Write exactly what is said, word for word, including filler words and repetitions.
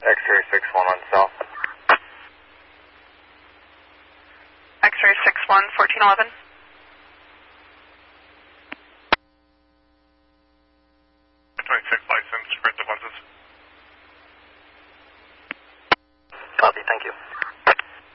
X-ray six one on south. X-ray six one, fourteen eleven. twenty-six license, spread the lenses. Copy, thank you.